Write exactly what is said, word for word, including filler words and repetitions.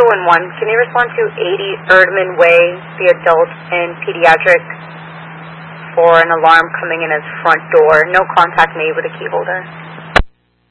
one one, can you respond to eighty Erdman Way, the adult and pediatric, for an alarm coming in his front door? No contact made with a key holder.